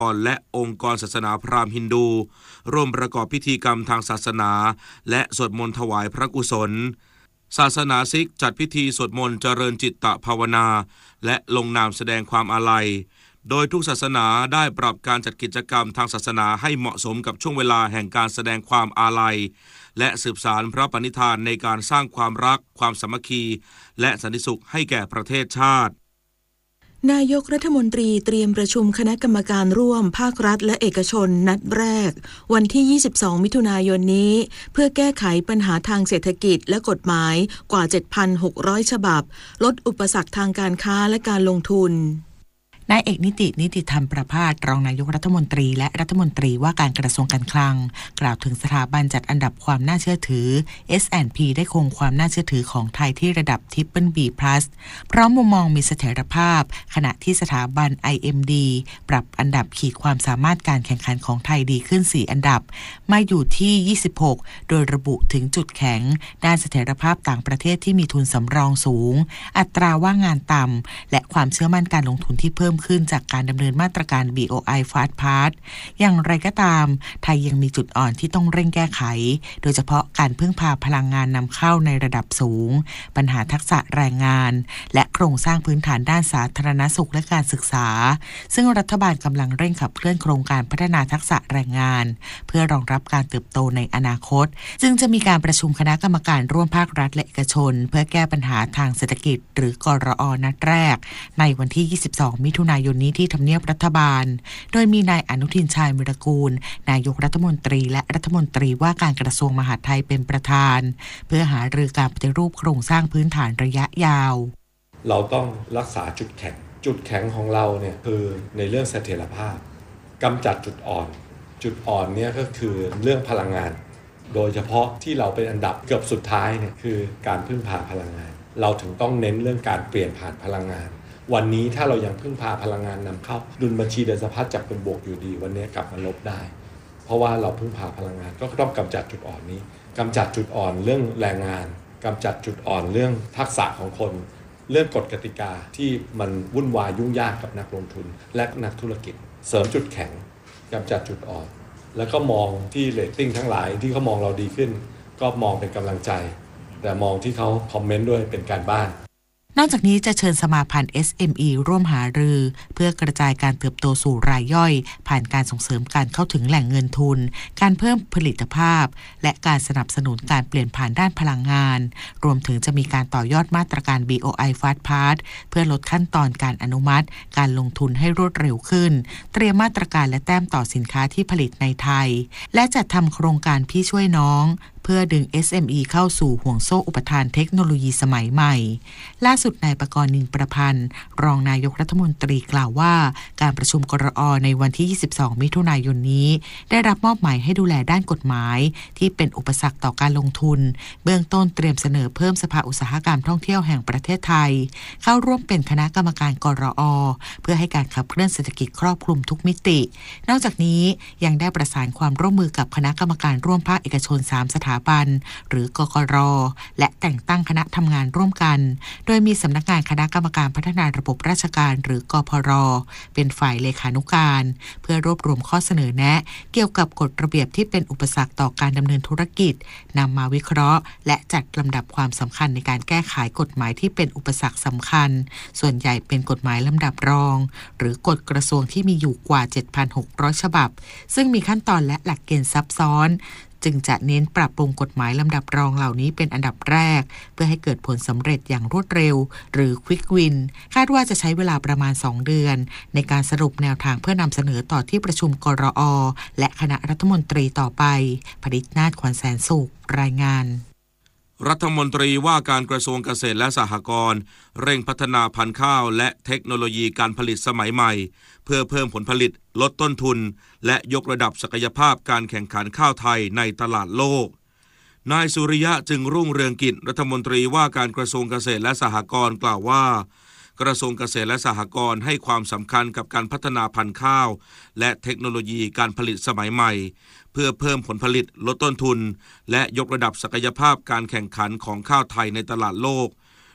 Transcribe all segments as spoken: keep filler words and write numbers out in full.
และองค์กรศาสนาพราหมณ์ฮินดูร่วมประกอบพิธีกรรมทางศาสนาและสวดมนต์ถวายพระกุศลศาสนาซิกจัดพิธีสวดมนต์เจริญจิตตภาวนาและลงนามแสดงความอาลัยโดยทุกศาสนาได้ปรับการจัดกิจกรรมทางศาสนาให้เหมาะสมกับช่วงเวลาแห่งการแสดงความอาลัยและสืบสานพระปณิธานในการสร้างความรักความสามัคคีและสันติสุขให้แก่ประเทศชาตินายกรัฐมนตรีเตรียมประชุมคณะกรรมการร่วมภาครัฐและเอกชนนัดแรกวันที่ยี่สิบสองมิถุนายนนี้เพื่อแก้ไขปัญหาทางเศรษฐกิจและกฎหมายกว่า เจ็ดพันหกร้อย ฉบับลดอุปสรรคทางการค้าและการลงทุนนายเอกนิตินิติธรรมประภาสรองนายกรัฐมนตรีและรัฐมนตรีว่าการกระทรวงการคลังกล่าวถึงสถาบันจัดอันดับความน่าเชื่อถือ เอส แอนด์ พี ได้คงความน่าเชื่อถือของไทยที่ระดับ Triple B Plus เพราะมุมมองมีเสถียรภาพขณะที่สถาบัน ไอ เอ็ม ดี ปรับอันดับขีดความสามารถการแข่งขันของไทยดีขึ้นสี่อันดับมาอยู่ที่ยี่สิบหกโดยระบุถึงจุดแข็งด้านเสถียรภาพต่างประเทศที่มีทุนสำรองสูงอัตราว่างงานต่ำและความเชื่อมั่นการลงทุนที่เพิ่มขึ้นจากการดำเนินมาตรการ บี โอ ไอ Fast Path อย่างไรก็ตามไทยยังมีจุดอ่อนที่ต้องเร่งแก้ไขโดยเฉพาะการพึ่งพาพลังงานนำเข้าในระดับสูงปัญหาทักษะแรงงานและโครงสร้างพื้นฐานด้านสาธารณสุขและการศึกษาซึ่งรัฐบาลกำลังเร่งขับเคลื่อนโครงการพัฒนาทักษะแรงงานเพื่อรองรับการเติบโตในอนาคตจึงจะมีการประชุมคณะกรรมการร่วมภาครัฐและเอกชนเพื่อแก้ปัญหาทางเศรษฐกิจหรือกรอนัดแรกในวันที่ยี่สิบสองมิถุนายนนี้ที่ทำเนียบรัฐบาลโดยมีนายอนุทินชาญวิรากูลนายกรัฐมนตรีและรัฐมนตรีว่าการกระทรวงมหาดไทยเป็นประธานเพื่อหารือการปฏิรูปโครงสร้างพื้นฐานระยะยาวเราต้องรักษาจุดแข็งจุดแข็งของเราเนี่ยคือในเรื่องเสถียรภาพกำจัดจุดอ่อนจุดอ่อนเนี่ยก็คือเรื่องพลังงานโดยเฉพาะที่เราเป็นอันดับเกือบสุดท้ายเนี่ยคือการพึ่งพาพลังงานเราถึงต้องเน้นเรื่องการเปลี่ยนผ่านพลังงานวันนี้ถ้าเรายังพึ่งพาพลังงานนำเข้าดุลบัญชีเดินสะพัดจากเป็นบวกอยู่ดีวันนี้กลับมาลบได้เพราะว่าเราพึ่งพาพลังงานก็ต้องกำจัดจุดอ่อนนี้กำจัดจุดอ่อนเรื่องแรงงานกำจัดจุดอ่อนเรื่องทักษะของคนเรื่องกฎกติกาที่มันวุ่นวายยุ่งยากกับนักลงทุนและนักธุรกิจเสริมจุดแข็งกำจัดจุดอ่อนแล้วก็มองที่เรตติ้งทั้งหลายที่เขามองเราดีขึ้นก็มองเป็นกำลังใจแต่มองที่เขาคอมเมนต์ด้วยเป็นการบ้านนอกจากนี้จะเชิญสมาพันธ์ เอส เอ็ม อี ร่วมหารือเพื่อกระจายการเติบโตสู่รายย่อยผ่านการส่งเสริมการเข้าถึงแหล่งเงินทุนการเพิ่มผลิตภาพและการสนับสนุนการเปลี่ยนผ่านด้านพลังงานรวมถึงจะมีการต่อยอดมาตรการ บี โอ ไอ Fast Path เพื่อลดขั้นตอนการอนุมัติการลงทุนให้รวดเร็วขึ้นเตรียมมาตรการและแต้มต่อสินค้าที่ผลิตในไทยและจัดทำโครงการพี่ช่วยน้องเพื่อดึง เอส เอ็ม อี เข้าสู่ห่วงโซ่อุปทานเทคโนโลยีสมัยใหม่ล่าสุดนายปกรณ์ นินประพันธ์รองนายกรัฐมนตรีกล่าวว่าการประชุมกรอในวันที่ยี่สิบสองมิถุนายนนี้ได้รับมอบหมายให้ดูแลด้านกฎหมายที่เป็นอุปสรรคต่อการลงทุนเบื้องต้นเตรียมเสนอเพิ่มสภาอุตสาหกรรมท่องเที่ยวแห่งประเทศไทยเข้าร่วมเป็นคณะกรรมการกรอเพื่อให้การขับเคลื่อนเศรษฐกิจครอบคลุมทุกมิตินอกจากนี้ยังได้ประสานความร่วมมือกับคณะกรรมการร่วมภาคเอกชนสามสถาบันหรือกกร.และแต่งตั้งคณะทำงานร่วมกันโดยมีสำนักงานคณะกรรมการพัฒนาระบบราชการหรือกพร.เป็นฝ่ายเลขานุการเพื่อรวบรวมข้อเสนอแนะเกี่ยวกับกฎระเบียบที่เป็นอุปสรรคต่อการดำเนินธุรกิจนำมาวิเคราะห์และจัดลำดับความสำคัญในการแก้ไขกฎหมายที่เป็นอุปสรรคสำคัญส่วนใหญ่เป็นกฎหมายลำดับรองหรือกฎกระทรวงที่มีอยู่กว่า เจ็ดพันหกร้อย ฉบับซึ่งมีขั้นตอนและหลักเกณฑ์ซับซ้อนจึงจะเน้นปรับปรุงกฎหมายลำดับรองเหล่านี้เป็นอันดับแรกเพื่อให้เกิดผลสำเร็จอย่างรวดเร็วหรือ Quick Win คาดว่าจะใช้เวลาประมาณสองเดือนในการสรุปแนวทางเพื่อนำเสนอต่อที่ประชุมกรอและคณะรัฐมนตรีต่อไปผลิตนาถขวัญแสนสุขรายงานรัฐมนตรีว่าการกระทรวงเกษตรและสหกรณ์เร่งพัฒนาพันธุ์ข้าวและเทคโนโลยีการผลิตสมัยใหม่เพื่อเพิ่มผลผลิตลดต้นทุนและยกระดับศักยภาพการแข่งขันข้าวไทยในตลาดโลกนายสุริยะจึงรุ่งเรืองกิจรัฐมนตรีว่าการกระทรวงเกษตรและสหกรณ์กล่าวว่ากระทรวงเกษตรและสหกรณ์ให้ความสำคัญกับการพัฒนาพันธุ์ข้าวและเทคโนโลยีการผลิตสมัยใหม่เพื่อเพิ่มผลผลิตลดต้นทุนและยกระดับศักยภาพการแข่งขันของข้าวไทยในตลาดโลก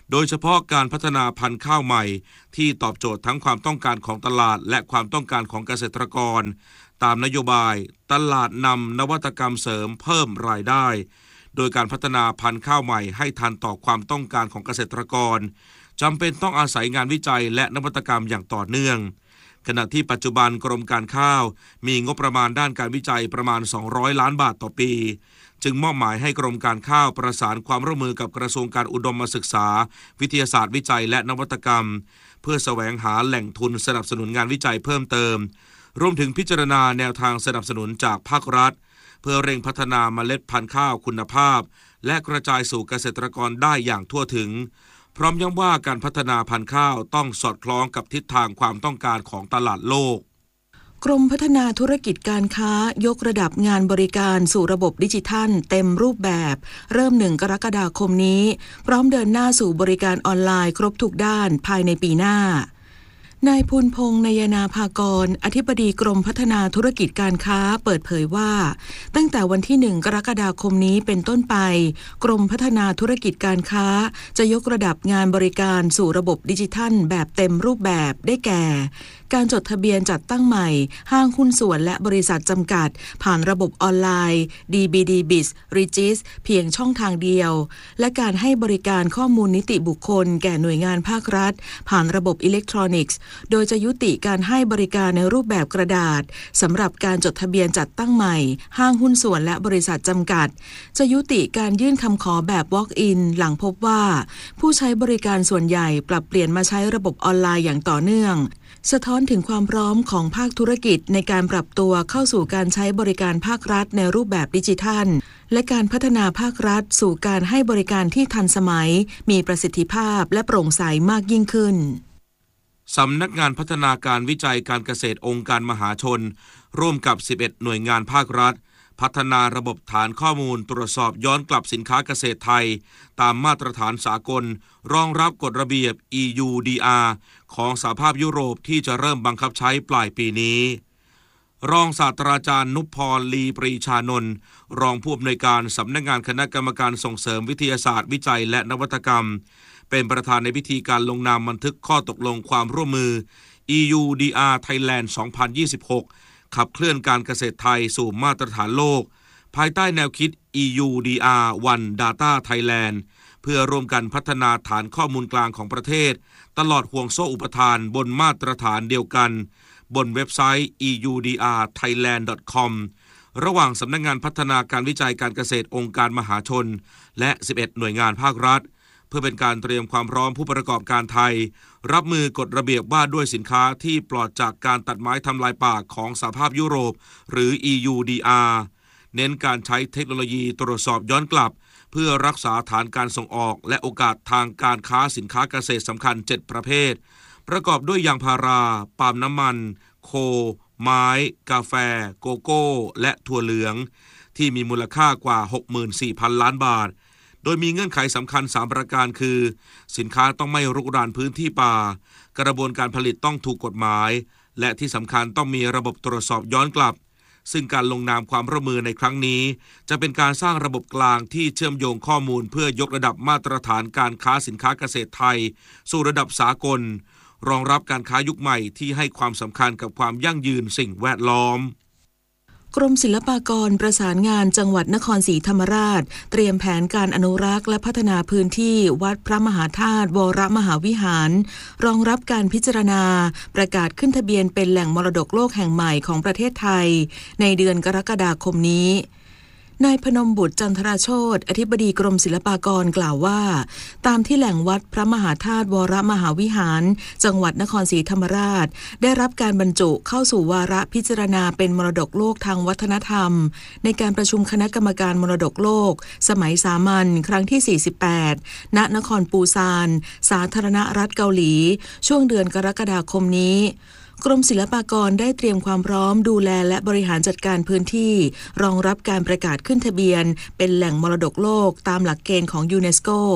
โดยเฉพาะการพัฒนาพันธุ์ข้าวใหม่ที่ตอบโจทย์ทั้งความต้องการของตลาดและความต้องการของเกษตรกรตามนโยบายตลาดนำนวัตกรรมเสริมเพิ่มรายได้โดยการพัฒนาพันธุ์ข้าวใหม่ให้ทันต่อความต้องการของเกษตรกรจำเป็นต้องอาศัยงานวิจัยและนวัตกรรมอย่างต่อเนื่องขณะที่ปัจจุบันกรมการข้าวมีงบประมาณด้านการวิจัยประมาณสองร้อยล้านบาทต่อปีจึงมอบหมายให้กรมการข้าวประสานความร่วมมือกับกระทรวงการอุดมศึกษาวิทยาศาสตร์วิจัยและนวัตกรรมเพื่อแสวงหาแหล่งทุนสนับสนุนงานวิจัยเพิ่มเติมรวมถึงพิจารณาแนวทางสนับสนุนจากภาครัฐเพื่อเร่งพัฒนาเมล็ดพันธุ์ข้าวคุณภาพและกระจายสู่เกษตรกรได้อย่างทั่วถึงพร้อมย้ำว่าการพัฒนาพันธุ์ข้าวต้องสอดคล้องกับทิศทางความต้องการของตลาดโลกกรมพัฒนาธุรกิจการค้ายกระดับงานบริการสู่ระบบดิจิทัลเต็มรูปแบบเริ่มหนึ่งกรกฎาคมนี้พร้อมเดินหน้าสู่บริการออนไลน์ครบทุกด้านภายในปีหน้านายภูลพงษ์นายนาภากรอธิบดีกรมพัฒนาธุรกิจการค้าเปิดเผยว่าตั้งแต่วันที่หนึ่งกรกฎาคมนี้เป็นต้นไปกรมพัฒนาธุรกิจการค้าจะยกระดับงานบริการสู่ระบบดิจิทัลแบบเต็มรูปแบบได้แก่การจดทะเบียนจัดตั้งใหม่ห้างหุ้นส่วนและบริษัทจำกัดผ่านระบบออนไลน์ ดี บี ดี Biz Regis เพียงช่องทางเดียวและการให้บริการข้อมูลนิติบุคคลแก่หน่วยงานภาครัฐผ่านระบบอิเล็กทรอนิกส์โดยจะยุติการให้บริการในรูปแบบกระดาษสำหรับการจดทะเบียนจัดตั้งใหม่ห้างหุ้นส่วนและบริษัทจำกัดจะยุติการยื่นคำขอแบบ Walk-in หลังพบว่าผู้ใช้บริการส่วนใหญ่ปรับเปลี่ยนมาใช้ระบบออนไลน์อย่างต่อเนื่องสะท้อนถึงความพร้อมของภาคธุรกิจในการปรับตัวเข้าสู่การใช้บริการภาครัฐในรูปแบบดิจิทัลและการพัฒนาภาครัฐสู่การให้บริการที่ทันสมัยมีประสิทธิภาพและโปร่งใสมากยิ่งขึ้นสำนักงานพัฒนาการวิจัยการเกษตรองค์การมหาชนร่วมกับสิบเอ็ดหน่วยงานภาครัฐพัฒนาระบบฐานข้อมูลตรวจสอบย้อนกลับสินค้าเกษตรไทยตามมาตรฐานสากลรองรับกฎระเบียบ อี ยู ดี อาร์ ของสหภาพยุโรปที่จะเริ่มบังคับใช้ปลายปีนี้รองศาสตราจารย์นุพพรลีปรีชานนท์รองผู้อำนวยการสำนักงานคณะกรรมการส่งเสริมวิทยาศาสตร์วิจัยและนวัตกรรมเป็นประธานในพิธีการลงนามบันทึกข้อตกลงความร่วมมือ อี ยู ดี อาร์ Thailand สองพันยี่สิบหกขับเคลื่อนการเกษตรไทยสู่มาตรฐานโลกภายใต้แนวคิด อี ยู ดี อาร์ วัน Data Thailand เพื่อร่วมกันพัฒนาฐานข้อมูลกลางของประเทศตลอดห่วงโซ่อุปทานบนมาตรฐานเดียวกันบนเว็บไซต์ อี ยู ดี อาร์ ไทยแลนด์ ดอท คอม ระหว่างสำนักงานพัฒนาการวิจัยการเกษตรองค์การมหาชนและสิบเอ็ดหน่วยงานภาครัฐเพื่อเป็นการเตรียมความพร้อมผู้ประกอบการไทยรับมือกฎระเบียบว่าด้วยสินค้าที่ปลอดจากการตัดไม้ทำลายป่าของสหภาพยุโรปหรือ อี ยู ดี อาร์ เน้นการใช้เทคโนโลยีตรวจสอบย้อนกลับเพื่อรักษาฐานการส่งออกและโอกาสทางการค้าสินค้าเกษตรสำคัญเจ็ดประเภทประกอบด้วยยางพาราปาล์มน้ำมันโคไม้กาแฟโกโก้และถั่วเหลืองที่มีมูลค่ากว่า หกหมื่นสี่พัน ล้านบาทโดยมีเงื่อนไขสำคัญสามประการคือสินค้าต้องไม่รุกรานพื้นที่ป่ากระบวนการผลิตต้องถูกกฎหมายและที่สำคัญต้องมีระบบตรวจสอบย้อนกลับซึ่งการลงนามความร่วมมือในครั้งนี้จะเป็นการสร้างระบบกลางที่เชื่อมโยงข้อมูลเพื่อยกระดับมาตรฐานการค้าสินค้าเกษตรไทยสู่ระดับสากลรองรับการค้ายุคใหม่ที่ให้ความสำคัญกับความยั่งยืนสิ่งแวดล้อมกรมศิลปากรประสานงานจังหวัดนครศรีธรรมราชเตรียมแผนการอนุรักษ์และพัฒนาพื้นที่วัดพระมหาธาตุวรมหาวิหารรองรับการพิจารณาประกาศขึ้นทะเบียนเป็นแหล่งมรดกโลกแห่งใหม่ของประเทศไทยในเดือนกรกฎาคมนี้นายพนมบุตรจันทราโชติอธิบดีกรมศิลปากรกล่าวว่าตามที่แหล่งวัดพระมหาธาตุวรมหาวิหารจังหวัดนครศรีธรรมราชได้รับการบรรจุเข้าสู่วาระพิจารณาเป็นมรดกโลกทางวัฒนธรรมในการประชุมคณะกรรมการมรดกโลกสมัยสามัญครั้งที่สี่สิบแปดณนครปูซานสาธารณรัฐเกาหลีช่วงเดือนกรกฎาคมนี้กรมศิลปากรได้เตรียมความพร้อมดูแลและบริหารจัดการพื้นที่รองรับการประกาศขึ้นทะเบียนเป็นแหล่งมรดกโลกตามหลักเกณฑ์ของยูเนสโก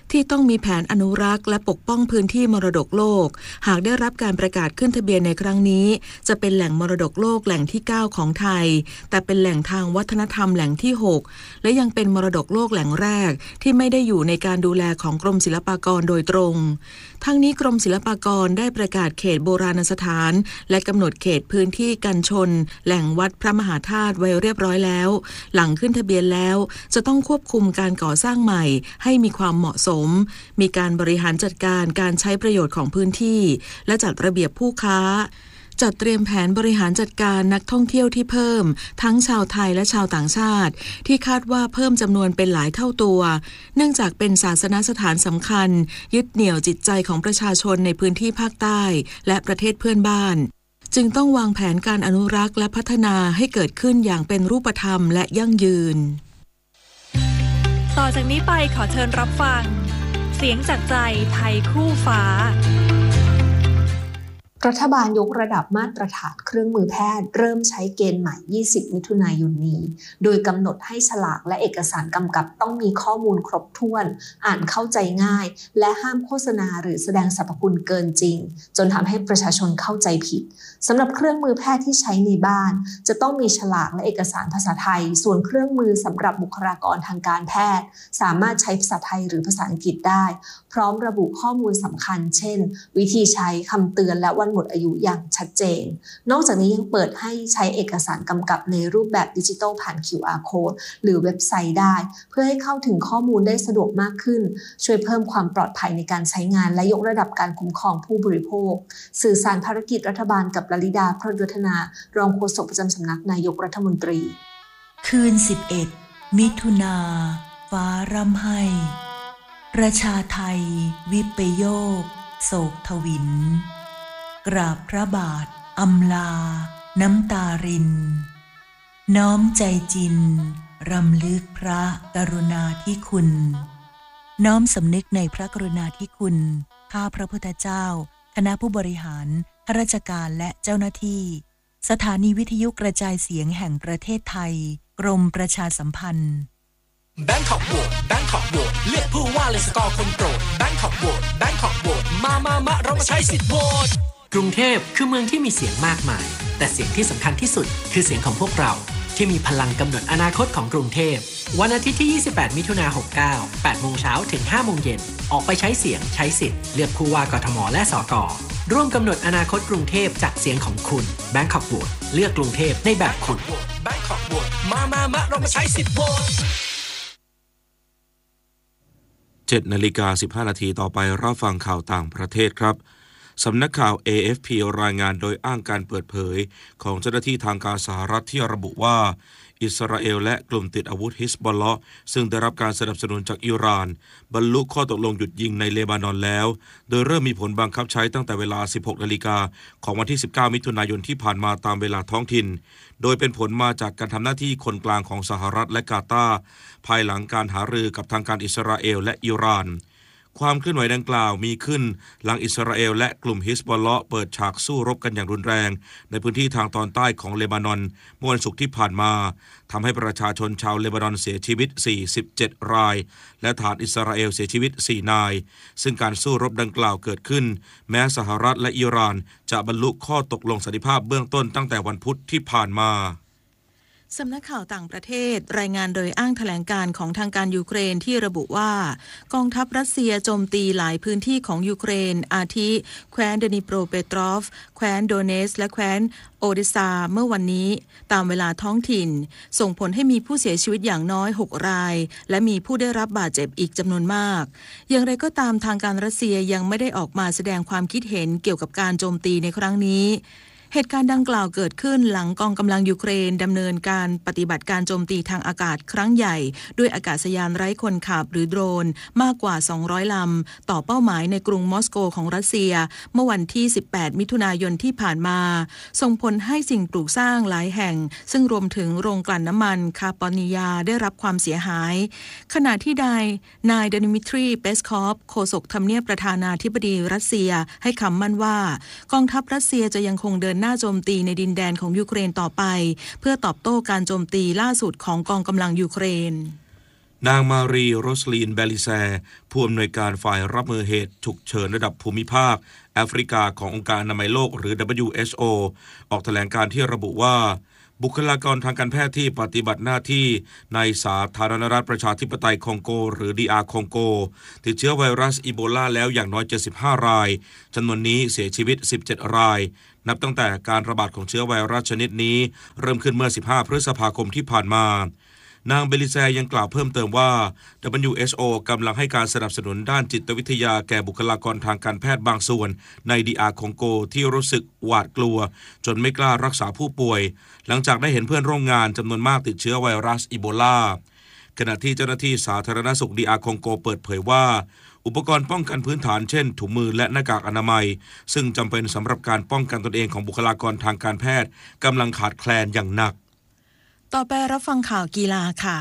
ที่ต้องมีแผนอนุรักษ์และปกป้องพื้นที่มรดกโลกหากได้รับการประกาศขึ้นทะเบียนในครั้งนี้จะเป็นแหล่งมรดกโลกแหล่งที่เก้าของไทยแต่เป็นแหล่งทางวัฒนธรรมแหล่งที่หกและยังเป็นมรดกโลกแหล่งแรกที่ไม่ได้อยู่ในการดูแลของกรมศิลปากรโดยตรงทั้งนี้กรมศิลปากรได้ประกาศเขตโบราณสถานและกำหนดเขตพื้นที่กันชนแหล่งวัดพระมหาธาตุไว้เรียบร้อยแล้วหลังขึ้นทะเบียนแล้วจะต้องควบคุมการก่อสร้างใหม่ให้มีความเหมาะสมมีการบริหารจัดการการใช้ประโยชน์ของพื้นที่และจัดระเบียบผู้ค้าจัดเตรียมแผนบริหารจัดการนักท่องเที่ยวที่เพิ่มทั้งชาวไทยและชาวต่างชาติที่คาดว่าเพิ่มจำนวนเป็นหลายเท่าตัวเนื่องจากเป็นศาสนสถานสำคัญยึดเหนี่ยวจิตใจของประชาชนในพื้นที่ภาคใต้และประเทศเพื่อนบ้านจึงต้องวางแผนการอนุรักษ์และพัฒนาให้เกิดขึ้นอย่างเป็นรูปธรรมและยั่งยืนต่อจากนี้ไปขอเชิญรับฟังเสียงจากใจไทยคู่ฟ้ารัฐบาลยกระดับมาตรฐานเครื่องมือแพทย์เริ่มใช้เกณฑ์ใหม่ยี่สิบมิถุนายนนี้โดยกำหนดให้ฉลากและเอกสารกำกับต้องมีข้อมูลครบถ้วนอ่านเข้าใจง่ายและห้ามโฆษณาหรือแสดงสรรพคุณเกินจริงจนทำให้ประชาชนเข้าใจผิดสำหรับเครื่องมือแพทย์ที่ใช้ในบ้านจะต้องมีฉลากและเอกสารภาษาไทยส่วนเครื่องมือสำหรับบุคลากรทางการแพทย์สามารถใช้ภาษาไทยหรือภาษาอังกฤษได้พร้อมระบุข้อมูลสำคัญเช่นวิธีใช้คำเตือนและวันหมดอายุอย่างชัดเจนนอกจากนี้ยังเปิดให้ใช้เอกสารกำกับในรูปแบบดิจิทัลผ่าน คิว อาร์ Code หรือเว็บไซต์ได้เพื่อให้เข้าถึงข้อมูลได้สะดวกมากขึ้นช่วยเพิ่มความปลอดภัยในการใช้งานและยกระดับการคุ้มครองผู้บริโภคสื่อสารภารกิจรัฐบาลกับลลิดาพรหมยุทธนารองโฆษกประจำสำนักนายกรัฐมนตรีคืนสิบเอ็ดมิถุนาฟ้าร่ำไห้ประชาไทยวิปโยคโศกทวินกราบพระบาทอำลาน้ำตารินน้อมใจจินรำลึกพระกรุณาธิคุณน้อมสำนึกในพระกรุณาธิคุณข้าพระพุทธเจ้าคณะผู้บริหารข้าราชการและเจ้าหน้าที่สถานีวิทยุกระจายเสียงแห่งประเทศไทยกรมประชาสัมพันธ์แบงคอกโหวตแบงคอกโหวตเลือกผู้ว่าเลยสกอร์คนโปรดแบงคอกโหวตแบงคอกโหวตมามามาเรามาใช้สิทธิ์โหวตกรุงเทพคือเมืองที่มีเสียงมากมายแต่เสียงที่สำคัญที่สุดคือเสียงของพวกเราที่มีพลังกำหนดอนาคตของกรุงเทพวันอาทิตย์ที่ยี่สิบแปดมิถุนายนหกเก้า แปดโมงเช้าถึงห้าโมงเย็นออกไปใช้เสียงใช้สิทธิ์เลือกผู้ว่ากทมและสกร่วมกำหนดอนาคตกรุงเทพจากเสียงของคุณแบงคอกโหวตเลือกกรุงเทพในแบบคุณแบงคอกโหวตมามามาเรามาใช้สิทธิ์โหวตเจ็ดนาฬิกาสิบห้านาทีต่อไปรับฟังข่าวต่างประเทศครับสำนักข่าว เอ เอฟ พี รายงานโดยอ้างการเปิดเผยของเจ้าหน้าที่ทางการสหรัฐที่ระบุว่าอิสราเอลและกลุ่มติดอาวุธฮิสบอลเลาะห์ซึ่งได้รับการสนับสนุนจากอิหร่านบรรลุข้อตกลงหยุดยิงในเลบานอนแล้วโดยเริ่มมีผลบังคับใช้ตั้งแต่เวลา สิบหกนาฬิกาของวันที่สิบเก้ามิถุนายนที่ผ่านมาตามเวลาท้องถิ่นโดยเป็นผลมาจากการทำหน้าที่คนกลางของสหรัฐและกาตาร์ภายหลังการหารือกับทางการอิสราเอลและอิหร่านความเคลื่อนไหวดังกล่าวมีขึ้นหลังอิสราเอลและกลุ่มฮิสบอลเลาะห์เปิดฉากสู้รบกันอย่างรุนแรงในพื้นที่ทางตอนใต้ของเลบานอนเมื่อวันศุกร์ที่ผ่านมาทำให้ประชาชนชาวเลบานอนเสียชีวิตสี่สิบเจ็ดรายและฐานอิสราเอลเสียชีวิตสี่นายซึ่งการสู้รบดังกล่าวเกิดขึ้นแม้สหรัฐและอิหร่านจะบรรลุข้อตกลงสันติภาพเบื้องต้นตั้งแต่วันพุธที่ผ่านมาสำนักข่าวต่างประเทศรายงานโดยอ้างแถลงการของทางการยูเครนที่ระบุว่ากองทัพรัสเซียโจมตีหลายพื้นที่ของยูเครนอาทิแคว้นเดนิโปรเปโตรฟแคว้นโดเนสและแคว้นโอเดซาเมื่อวันนี้ตามเวลาท้องถิ่นส่งผลให้มีผู้เสียชีวิตอย่างน้อยหกรายและมีผู้ได้รับบาดเจ็บอีกจำนวนมากอย่างไรก็ตามทางการรัสเซียยังไม่ได้ออกมาแสดงความคิดเห็นเกี่ยวกับการโจมตีในครั้งนี้เหตุการณ์ดังกล่าวเกิดขึ้นหลังกองกำลังยูเครนดำเนินการปฏิบัติการโจมตีทางอากาศครั้งใหญ่ด้วยอากาศยานไร้คนขับหรือโดรนมากกว่าสองร้อยลำต่อเป้าหมายในกรุงมอสโกของรัสเซียเมื่อวันที่สิบแปดมิถุนายนที่ผ่านมาส่งผลให้สิ่งปลูกสร้างหลายแห่งซึ่งรวมถึงโรงกลั่นน้ำมันคาปอนิยาได้รับความเสียหายขณะที่นายนายเดนิมิทรีเปสคอฟโฆษกทำเนียบประธานาธิบดีรัสเซียให้คำมั่นว่ากองทัพรัสเซียจะยังคงเดินหน้าโจมตีในดินแดนของยูเครนต่อไปเพื่อตอบโต้การโจมตีล่าสุดของกองกำลังยูเครนนางมารีโรสลีนเบลิแซผู้อำนวยการฝ่ายรับมือเหตุฉุกเฉินระดับภูมิภาคแอฟริกาขององค์การอนามัยโลกหรือ ดับเบิลยู เอช โอ ออกแถลงการที่ระบุว่าบุคลากรทางการแพทย์ที่ปฏิบัติหน้าที่ในสาธารณรัฐประชาธิปไตยคองโกหรือ ดี อาร์ คองโกติดเชื้อไวรัสอีโบลาแล้วอย่างน้อยเจ็ดสิบห้ารายจำนวนนี้เสียชีวิตสิบเจ็ดรายนับตั้งแต่การระบาดของเชื้อไวรัสชนิดนี้เริ่มขึ้นเมื่อสิบห้าพฤษภาคมที่ผ่านมานางเบลิแซยังกล่าวเพิ่มเติมว่า ดับเบิลยู เอช โอ กำลังให้การสนับสนุนด้านจิตวิทยาแก่บุคลากรทางการแพทย์บางส่วนใน ดี อาร์ คองโกที่รู้สึกหวาดกลัวจนไม่กล้ารักษาผู้ป่วยหลังจากได้เห็นเพื่อนร่วมงานจำนวนมากติดเชื้อไวรัสอีโบลาขณะที่เจ้าหน้าที่สาธารณสุข ดี อาร์ คองโกเปิดเผยว่าอุปกรณ์ป้องกันพื้นฐานเช่นถุงมือและหน้ากากอนามัยซึ่งจำเป็นสำหรับการป้องกันตนเองของบุคลากรทางการแพทย์กำลังขาดแคลนอย่างหนักต่อไปรับฟังข่าวกีฬาค่ะ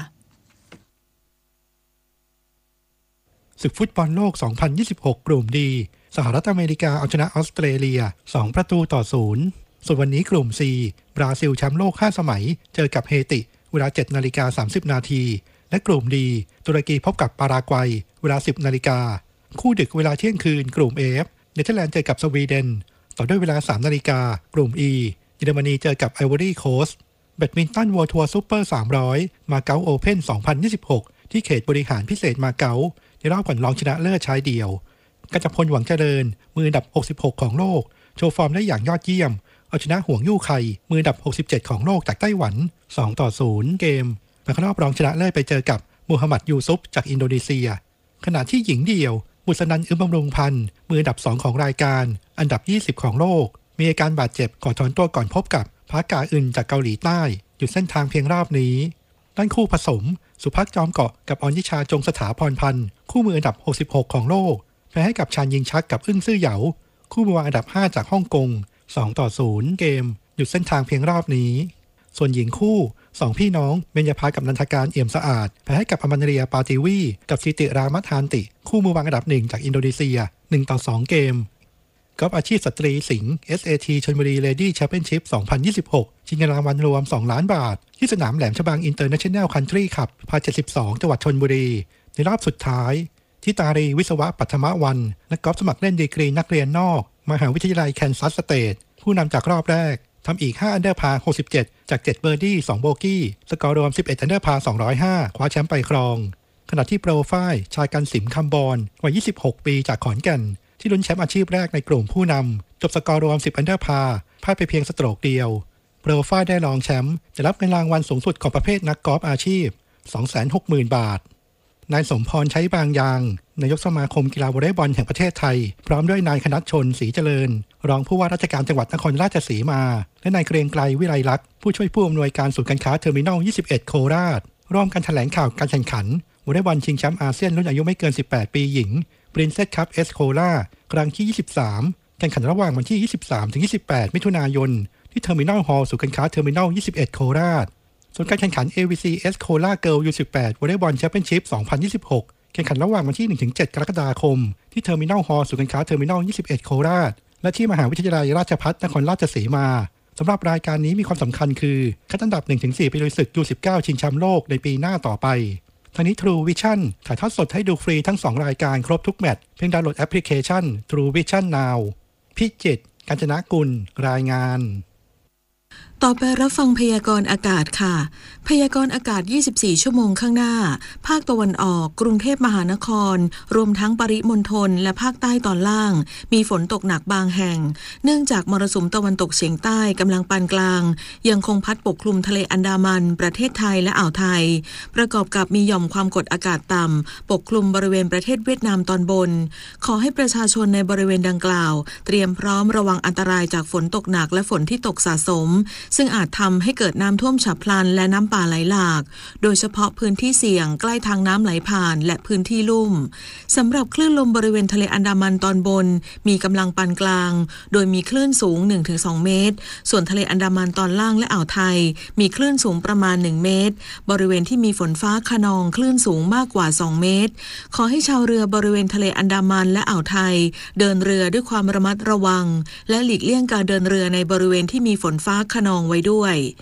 ศึกฟุตบอลโลก สองพันยี่สิบหก กลุ่มดีสหรัฐอเมริกาเอาชนะออสเตรเลียสองประตูต่อศูนย์ส่วนวันนี้กลุ่ม C บราซิลแชมป์โลกห้าสมัยเจอกับเฮติเวลา เจ็ดนาฬิกาสามสิบนาทีและกลุ่มดีตุรกีพบกับปารากวัยเวลา สิบนาฬิกาคู่ดึกเวลาเที่ยงคืนกลุ่ม F เนเธอร์แลนด์เจอกับสวีเดนต่อด้วยเวลา สามนาฬิกากลุ่ม E เยอรมนีเจอกับไอวอรี่โคสต์แบดมินตันเวิลด์ทัวร์ซูเปอร์สามร้อยมาเก๊าโอเพ่นสองพันยี่สิบหกที่เขตบริหารพิเศษมาเก๊าในรอบก่อนรองชนะเลิศชายเดี่ยวกัญจพลหวังเจริญมืออันดับหกสิบหกของโลกโชว์ฟอร์มได้อย่างยอดเยี่ยมเอาชนะห่วงยู่ไข่มืออันดับหกสิบเจ็ดของโลกจากไต้หวันสองต่อศูนย์เกมมาเข้ารอบรองชนะเลิศไปเจอกับมูฮัมหมัดยูซุฟจากอินโดนีเซียขณะที่หญิงเดี่ยวบุษนันท์อึมบำรุงพันธ์มืออันดับสองของรายการอันดับยี่สิบของโลกมีอาการบาดเจ็บขอถอนตัวก่อนพบกับพากาอึนจากเกาหลีใต้หยุดเส้นทางเพียงรอบนี้ด้านคู่ผสมสุภักจอมเกาะกับอรนิชาจงสถาพรพันธ์คู่มืออันดับหกสิบหกของโลกแพ้ให้กับชานยิงชักกับอึ้งซื่อเหยาคู่มือวางอันดับห้าจากฮ่องกงสองต่อศูนย์เกมหยุดเส้นทางเพียงรอบนี้ส่วนหญิงคู่สองพี่น้องเบญญาภากับนันทการเอี่ยมสะอาดแพ้ให้กับอมันเรียปาติวีกับสิติรามัทานติคู่มือวางอันดับหนึ่งจากอินโดนีเซียหนึ่งต่อสองเกมกอล์ฟอาชีพสตรีสิงห์ เอส เอ ที ชลบุรีเลดี้แชมเปี้ยนชิพสองพันยี่สิบหกชิงเงินรางวัลรวมสองล้านบาทที่สนามแหลมฉบังอินเตอร์เนชั่นแนลคันทรีคลับพาเจ็ดสิบสองจังหวัดชลบุรีในรอบสุดท้ายที่ตารีวิศวะปัทมวันนักกอล์ฟสมัครเล่นดีกรีนักเรียนนอกมหาวิทยาลัยแคนซัสสเตทผู้นำจากรอบแรกทำอีกห้าอันเดอร์พาร์หกสิบเจ็ดจากเจ็ดเบอร์ดี้สองโบกี้สกอร์รวมสิบเอ็ดอันเดอร์พาร์สองร้อยห้าคว้าแชมป์ไปครองขณะที่โปรไฟล์ชายกันสิมคำบอนวัยยี่สิบหกปีจากขอนแก่นที่ลุ้นแชมป์อาชีพแรกในกลุ่มผู้นำจบสกอร์รวมสิบอันเดอร์พาร์พลาดไปเพียงสโตรกเดียวโปรไฟล์ได้รองแชมป์จะรับเงินรางวัลสูงสุดของประเภทนักกอล์ฟอาชีพ สองแสนหกหมื่น บาทนายสมพรใช้บางยางนายกสมาคมกีฬาวอลเลย์บอลแห่งประเทศไทยพร้อมด้วยนายคณัฐชนศรีเจริญรองผู้ว่าราชการจังหวัดนครราชสีมาและนายเกรียงไกรวิไลลักษณ์ผู้ช่วยผู้อำนวยการศูนย์การค้าเทอร์มินอลยี่สิบเอ็ดโคราชร่วมกันแถลงข่าวการแข่งขันวอลเลย์บอลชิงแชมป์อาเซียนรุ่นอายุไม่เกินสิบแปดปีหญิง Princess Cup เอส Cola ครั้งที่ยี่สิบสามแข่งขันระหว่างวันที่ยี่สิบสามถึงยี่สิบแปดมิถุนายนที่เทอร์มินอลฮอลล์ศูนย์การค้าเทอร์มินอลยี่สิบเอ็ดโคราชส่วนการแข่งขัน เอ วี ซี เอส Cola Girl ยู สิบแปด วอลเลย์บอลแชมเปี้ยนชิพสองพันยี่สิบหกแข่งขันระหว่างวันที่ หนึ่งถึงเจ็ด กรกฎาคมที่เทอร์มินอลฮอลล์ศูนย์การค้าเทอร์มินอลยี่สิบเอ็ดโคราชและที่มหาวิทยาลัยราชภัฏนครราชสีมาสำหรับรายการนี้มีความสำคัญคือคัดอันดับ หนึ่งถึงสี่ ไปลุยศึก ยู สิบเก้า ชิงแชมป์โลกในปีหน้าต่อไปทั้งนี้ True Vision ถ่ายทอดสดให้ดูฟรีทั้งสองรายการครบทุกแมตช์เพียงดาวน์โหลดแอปพลิเคชัน True Vision Now พิจิตร กาญจนกุลรายงานต่อไปรับฟังพยากรณ์อากาศค่ะพยากรณ์อากาศยี่สิบสี่ชั่วโมงข้างหน้าภาคตะวันออกกรุงเทพมหานครรวมทั้งปริมณฑลและภาคใต้ตอนล่างมีฝนตกหนักบางแห่งเนื่องจากมรสุมตะวันตกเฉียงใต้กำลังปานกลางยังคงพัดปกคลุมทะเลอันดามันประเทศไทยและอ่าวไทยประกอบกับมีหย่อมความกดอากาศต่ำปกคลุมบริเวณประเทศเวียดนามตอนบนขอให้ประชาชนในบริเวณดังกล่าวเตรียมพร้อมระวังอันตรายจากฝนตกหนักและฝนที่ตกสะสมซึ่งอาจทำให้เกิดน้ำท่วมฉับพลันและน้ำป่าไหลหลากโดยเฉพาะพื้นที่เสี่ยงใกล้ทางน้ำไหลผ่านและพื้นที่ลุ่มสำหรับคลื่นลมบริเวณทะเลอันดามันตอนบนมีกำลังปานกลางโดยมีคลื่นสูง หนึ่งถึงสอง เมตรส่วนทะเลอันดามันตอนล่างและอ่าวไทยมีคลื่นสูงประมาณหนึ่งเมตรบริเวณที่มีฝนฟ้าคะนองคลื่นสูงมากกว่าสองเมตรขอให้ชาวเรือบริเวณทะเลอันดามันและอ่าวไทยเดินเรือด้วยความระมัดระวังและหลีกเลี่ยงการเดินเรือในบริเวณที่มีฝนฟ้าคะนองไว้ด้วย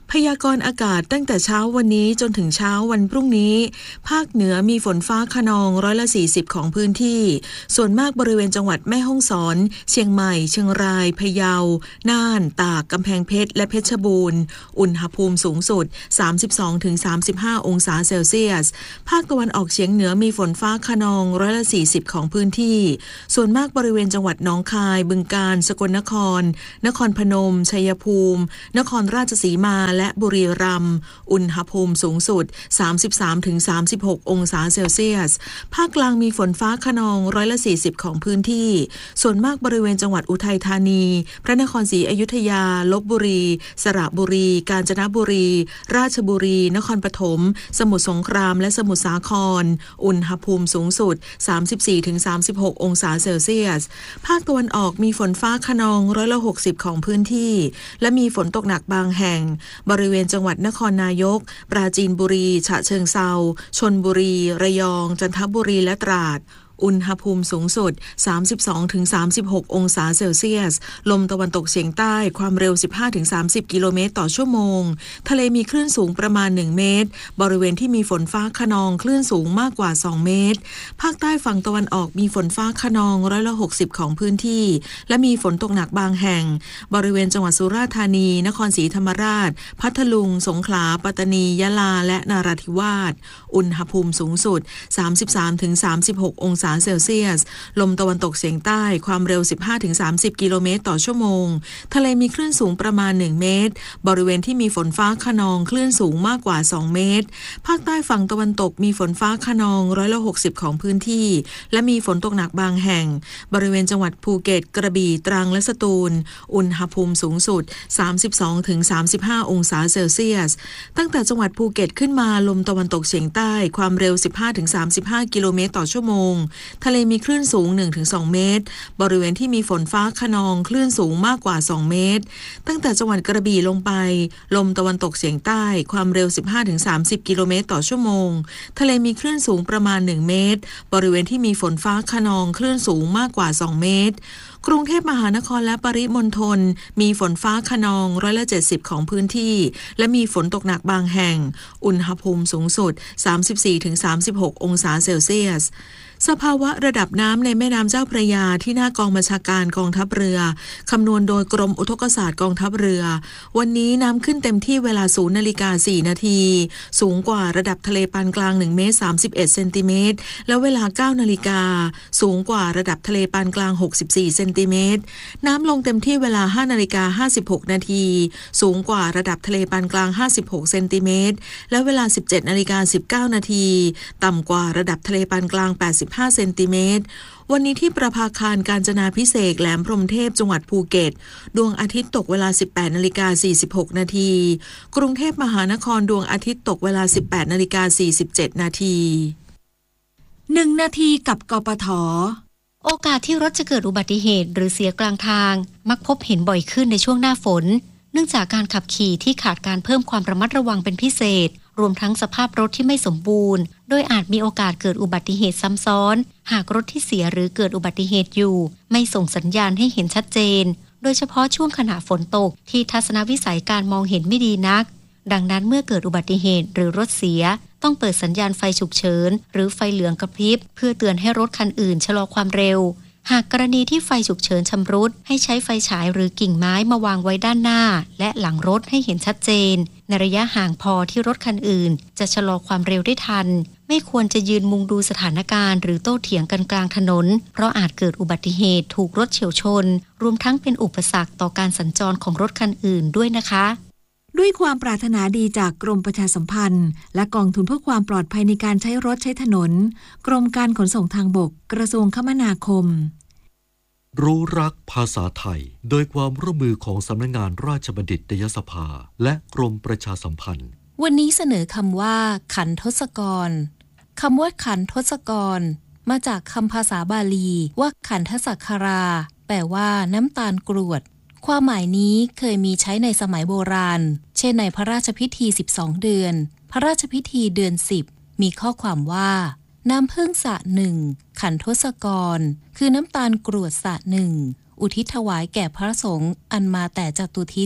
พยากรณ์อากาศตั้งแต่เช้าวันนี้จนถึงเช้าวันพรุ่งนี้ภาคเหนือมีฝนฟ้าคะนองร้อยละสี่สิบของพื้นที่ส่วนมากบริเวณจังหวัดแม่ฮ่องสอนเชียงใหม่เชียงรายพะเยาน่านตากกำแพงเพชรและเพชรบูรณ์อุณหภูมิสูงสุด สามสิบสองถึงสามสิบห้า องศาเซลเซียสภาคตะวันออกเฉียงเหนือมีฝนฟ้าคะนองร้อยละสี่สิบของพื้นที่ส่วนมากบริเวณจังหวัดหนองคายบึงกาฬสกลนครนครพนมชัยภูมินครราชสีมาและบุรีรัมย์อุณหภูมิสูงสุด สามสิบสามถึงสามสิบหก องศาเซลเซียสภาคกลางมีฝนฟ้าคะนองร้อยละสี่สิบของพื้นที่ส่วนมากบริเวณจังหวัดอุทัยธานีพระนครศรีอยุธยาลพบุรีสระบุรีกาญจนบุรีราชบุรีนครปฐมสมุทรสงครามและสมุทรสาครอุณหภูมิสูงสุด สามสิบสี่ถึงสามสิบหก องศาเซลเซียสภาคตะวันออกมีฝนฟ้าคะนองร้อยละหกสิบของพื้นที่และมีฝนตกหนักบางแห่งบริเวณจังหวัดนครนายกปราจีนบุรีฉะเชิงเทราชลบุรีระยองจันทบุรีและตราดอุณหภูมิสูงสุด สามสิบสองถึงสามสิบหก องศาเซลเซียสลมตะวันตกเฉียงใต้ความเร็ว สิบห้าถึงสามสิบ กิโลเมตรต่อชั่วโมงทะเลมีคลื่นสูงประมาณหนึ่งเมตรบริเวณที่มีฝนฟ้าคะนองคลื่นสูงมากกว่าสองเมตรภาคใต้ฝั่งตะวันออกมีฝนฟ้าคะนองร้อยละหกสิบของพื้นที่และมีฝนตกหนักบางแห่งบริเวณจังหวัดสุราษฎร์ธานีนครศรีธรรมราชพัทลุงสงขลาปัตตานียะลาและนราธิวาสอุณหภูมิสูงสุด สามสิบสามถึงสามสิบหก องศาเซลเซียสลมตะวันตกเฉียงใต้ความเร็ว สิบห้าถึงสามสิบ กิโลเมตรต่อชั่วโมงทะเลมีคลื่นสูงประมาณหนึ่งเมตรบริเวณที่มีฝนฟ้าคะนองคลื่นสูงมากกว่าสองเมตรภาคใต้ฝั่งตะวันตกมีฝนฟ้าคะนองร้อยละหกสิบของพื้นที่และมีฝนตกหนักบางแห่งบริเวณจังหวัดภูเก็ตกระบี่ตรังและสตูลอุณหภูมิสูงสุด สามสิบสองถึงสามสิบห้า องศาเซลเซียสตั้งแต่จังหวัดภูเก็ตขึ้นมาลมตะวันตกเฉียงใต้ความเร็ว สิบห้าถึงสามสิบห้า กิโลเมตรต่อชั่วโมงทะเลมีคลื่นสูง หนึ่งถึงสอง เมตรบริเวณที่มีฝนฟ้าคะนองคลื่นสูงมากกว่าสองเมตรตั้งแต่จังหวัดกระบี่ลงไปลมตะวันตกเฉียงใต้ความเร็ว สิบห้าถึงสามสิบ กิโลเมตรต่อชั่วโมงทะเลมีคลื่นสูงประมาณหนึ่งเมตรบริเวณที่มีฝนฟ้าคะนองคลื่นสูงมากกว่าสองเมตรกรุงเทพมหานครและปริมณฑลมีฝนฟ้าคะนองร้อยละเจ็ดสิบของพื้นที่และมีฝนตกหนักบางแห่งอุณหภูมิสูงสุด สามสิบสี่ถึงสามสิบหก องศาเซลเซียสสภาวะระดับน้ำในแม่น้ำเจ้าพระยาที่หน้ากองบัญชาการกองทัพเรือคำนวณโดยกรมอุทกศาสตร์กองทัพเรือวันนี้น้ำขึ้นเต็มที่เวลา ศูนย์นาฬิกาสี่นาทีสูงกว่าระดับทะเลปานกลางหนึ่งเมตรสามสิบเอ็ดเซนติเมตรและเวลา เก้านาฬิกาสูงกว่าระดับทะเลปานกลางหกสิบสี่เซนติเมตรน้ำลงเต็มที่เวลา ห้านาฬิกาห้าสิบหกนาทีสูงกว่าระดับทะเลปานกลางห้าสิบหกเซนติเมตรและเวลา สิบเจ็ดนาฬิกาสิบเก้านาทีต่ำกว่าระดับทะเลปานกลางแปดสิบห้าเซนติเมตรวันนี้ที่ประภาคารกาญจนาภิเษกแหลมพรหมเทพจังหวัดภูเก็ตดวงอาทิตย์ตกเวลา สิบแปดนาฬิกาสี่สิบหกนาทีกรุงเทพมหานครดวงอาทิตย์ตกเวลา สิบแปดนาฬิกาสี่สิบเจ็ดนาทีหนึ่งนาทีกับกปท.โอกาสที่รถจะเกิดอุบัติเหตุหรือเสียกลางทางมักพบเห็นบ่อยขึ้นในช่วงหน้าฝนเนื่องจากการขับขี่ที่ขาดการเพิ่มความระมัดระวังเป็นพิเศษรวมทั้งสภาพรถที่ไม่สมบูรณ์โดยอาจมีโอกาสเกิดอุบัติเหตุซ้ำซ้อนหากรถที่เสียหรือเกิดอุบัติเหตุอยู่ไม่ส่งสัญญาณให้เห็นชัดเจนโดยเฉพาะช่วงขณะฝนตกที่ทัศนวิสัยการมองเห็นไม่ดีนักดังนั้นเมื่อเกิดอุบัติเหตุหรือรถเสียต้องเปิดสัญญาณไฟฉุกเฉินหรือไฟเหลืองกระพริบเพื่อเตือนให้รถคันอื่นชะลอความเร็วหากกรณีที่ไฟฉุกเฉินชำรุดให้ใช้ไฟฉายหรือกิ่งไม้มาวางไว้ด้านหน้าและหลังรถให้เห็นชัดเจนในระยะห่างพอที่รถคันอื่นจะชะลอความเร็วได้ทันไม่ควรจะยืนมุงดูสถานการณ์หรือโต้เถียงกันกลางถนนเพราะอาจเกิดอุบัติเหตุถูกรถเฉี่ยวชนรวมทั้งเป็นอุปสรรคต่อการสัญจรของรถคันอื่นด้วยนะคะด้วยความปรารถนาดีจากกรมประชาสัมพันธ์และกองทุนเพื่อความปลอดภัยในการใช้รถใช้ถนนกรมการขนส่งทางบกกระทรวงคมนาคมรู้รักภาษาไทยโดยความร่วมมือของสำนักงานราชบัณฑิตยสภาและกรมประชาสัมพันธ์วันนี้เสนอคำว่าขันทศกรคำว่าขันทศกรมาจากคำภาษาบาลีว่าขันทสักคาราแปลว่าน้ำตาลกรวดความหมายนี้เคยมีใช้ในสมัยโบราณเช่นในพระราชพิธีสิบสองเดือนพระราชพิธีเดือนสิบมีข้อความว่าน้ำผึ้งสระหนึ่งขันทศกรคือน้ำตาลกรวดสระหนึ่งอุทิศถวายแก่พระสงฆ์อันมาแต่จตุทิศ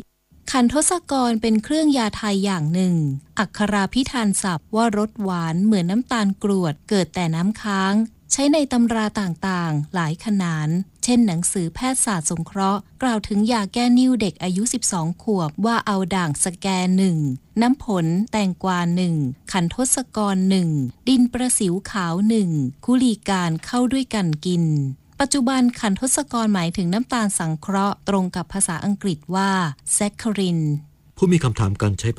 ขันทศกรเป็นเครื่องยาไทยอย่างหนึ่งอักขราพิธานศัพท์ว่ารสหวานเหมือนน้ำตาลกรวดเกิดแต่น้ำค้างใช้ในตำราต่างๆหลายขนานเช่นหนังสือแพทยศาสตร์สงเคราะห์กล่าวถึงยาแก้นิ่วเด็กอายุสิบสองขวบว่าเอาด่างสแกหนึ่งน้ำผลแตงกวาหนึ่งขันทศกรหนึ่งดินประสิวขาวหนึ่งคุลีการเข้าด้วยกันกินปัจจุบันขันทศกรหมายถึงน้ำตาลสังเคราะห์ตรงกับภาษาอังกฤษว่าแซคคารินผู้มีคำถามการใช้